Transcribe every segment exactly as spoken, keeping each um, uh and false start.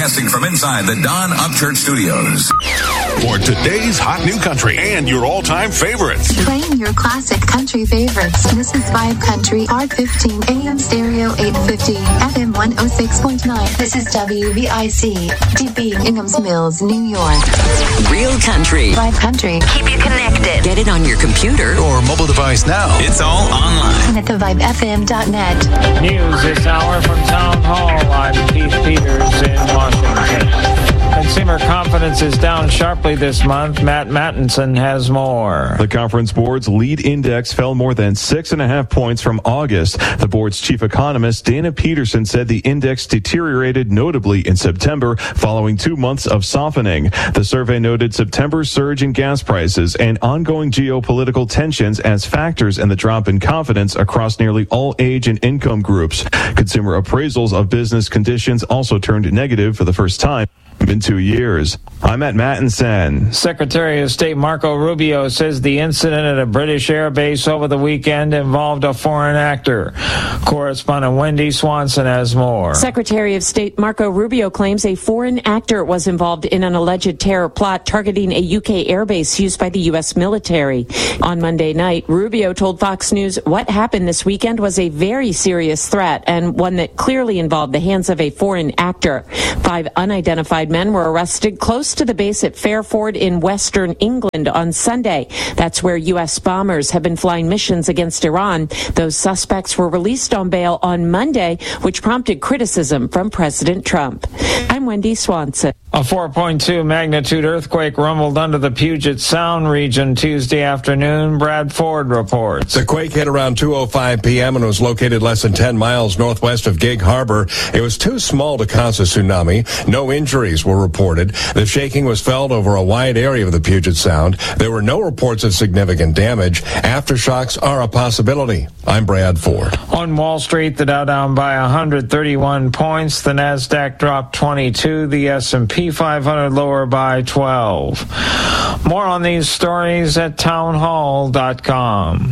Broadcasting from inside the Don Upchurch Studios. For today's hot new country and your all-time favorites. Playing your classic country favorites. This is Vibe Country, R fifteen, A M stereo eight fifty, F M one oh six point nine. This is W V I C, D B, Inghams Mills, New York. Real country. Vibe Country. Keep you connected. Get it on your computer or mobile device now. It's all online. And at the vibe f m dot net. News this hour from Town Hall. I'm Keith Peters in Washington. Consumer confidence is down sharply this month. Matt Mattinson has more. The Conference Board's lead index fell more than six and a half points from August. The board's chief economist, Dana Peterson, said the index deteriorated notably in September following two months of softening. The survey noted September's surge in gas prices and ongoing geopolitical tensions as factors in the drop in confidence across nearly all age and income groups. Consumer appraisals of business conditions also turned negative for the first time in two years. I'm at Mattinson. Secretary of State Marco Rubio says the incident at a British air base over the weekend involved a foreign actor. Correspondent Wendy Swanson has more. Secretary of State Marco Rubio claims a foreign actor was involved in an alleged terror plot targeting a U K airbase used by the U S military. On Monday night, Rubio told Fox News what happened this weekend was a very serious threat and one that clearly involved the hands of a foreign actor. Five unidentified men were arrested close to the base at Fairford in western England on Sunday. That's where U S bombers have been flying missions against Iran. Those suspects were released on bail on Monday, which prompted criticism from President Trump. I'm Wendy Swanson. A four point two magnitude earthquake rumbled under the Puget Sound region Tuesday afternoon. Brad Ford reports. The quake hit around two oh five p.m. and was located less than ten miles northwest of Gig Harbor. It was too small to cause a tsunami. No injuries were reported. The shaking was felt over a wide area of the Puget Sound. There were no reports of significant damage. Aftershocks are a possibility. I'm Brad Ford. On Wall Street, the Dow down by one hundred thirty-one points. The Nasdaq dropped twenty-two. The S and P five hundred lower by twelve. More on these stories at townhall dot com.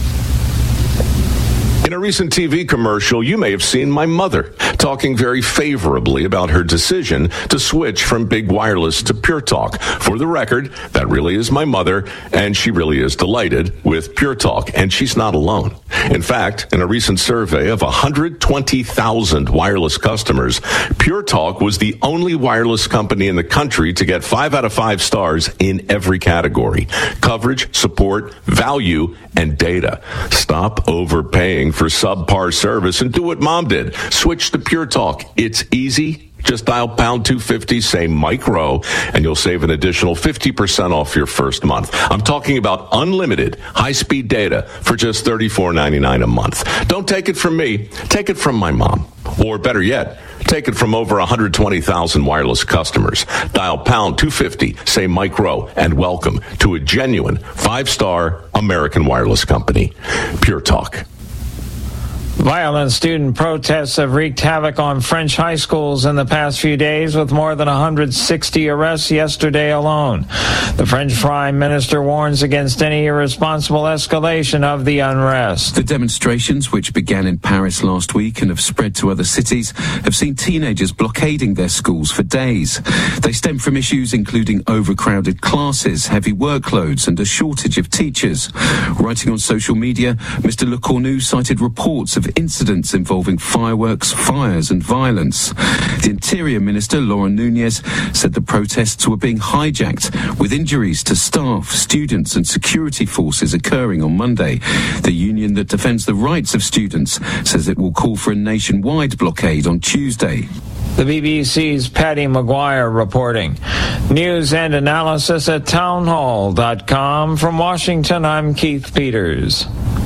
In a recent T V commercial, you may have seen my mother talking very favorably about her decision to switch from big wireless to Pure Talk. For the record, that really is my mother, and she really is delighted with Pure Talk, and she's not alone. In fact, in a recent survey of one hundred twenty thousand wireless customers, Pure Talk was the only wireless company in the country to get five out of five stars in every category: coverage, support, value, and data. Stop overpaying for subpar service and do what Mom did. Switch to Pure Talk. It's easy. Just dial pound two fifty, say micro, and you'll save an additional fifty percent off your first month. I'm talking about unlimited high-speed data for just thirty-four ninety-nine a month. Don't take it from me. Take it from my mom. Or better yet, take it from over one hundred twenty thousand wireless customers. Dial pound two fifty, say micro, and welcome to a genuine five-star American wireless company. Pure Talk. Violent student protests have wreaked havoc on French high schools in the past few days, with more than one hundred sixty arrests yesterday alone. The French Prime Minister warns against any irresponsible escalation of the unrest. The demonstrations, which began in Paris last week and have spread to other cities, have seen teenagers blockading their schools for days. They stem from issues including overcrowded classes, heavy workloads, and a shortage of teachers. Writing on social media, Mister Le Cornu cited reports of incidents involving fireworks, fires and violence. The Interior Minister, Laura Nunez, said the protests were being hijacked, with injuries to staff, students and security forces occurring on Monday. The union that defends the rights of students says it will call for a nationwide blockade on Tuesday. The B B C's Patty McGuire reporting. News and analysis at townhall dot com. From Washington, I'm Keith Peters.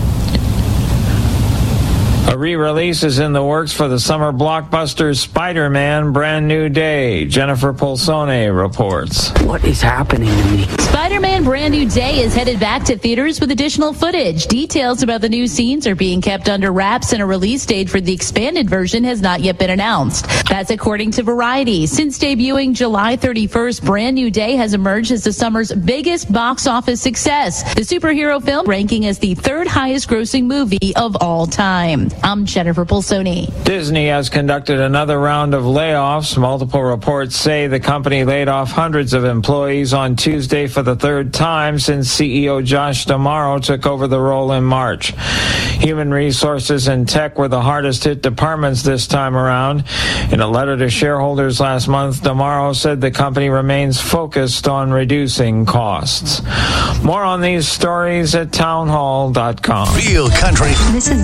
A re-release is in the works for the summer blockbuster Spider-Man Brand New Day. Jennifer Polsone reports. What is happening to me? Spider-Man Brand New Day is headed back to theaters with additional footage. Details about the new scenes are being kept under wraps, and a release date for the expanded version has not yet been announced. That's according to Variety. Since debuting July thirty-first, Brand New Day has emerged as the summer's biggest box office success. The superhero film ranking as the third highest grossing movie of all time. I'm Jennifer Pulsoni. Disney has conducted another round of layoffs. Multiple reports say the company laid off hundreds of employees on Tuesday for the third time since C E O Josh D'Amaro took over the role in March. Human resources and tech were the hardest hit departments this time around. In a letter to shareholders last month, D'Amaro said the company remains focused on reducing costs. More on these stories at townhall dot com. Real country. This is